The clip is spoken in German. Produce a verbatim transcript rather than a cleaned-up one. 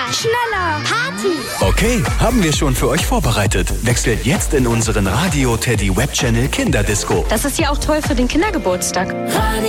Schneller, schneller, Party. Okay, haben wir schon für euch vorbereitet. Wechselt jetzt in unseren Radio Teddy Webchannel Kinderdisco. Das ist ja auch toll für den Kindergeburtstag. Radio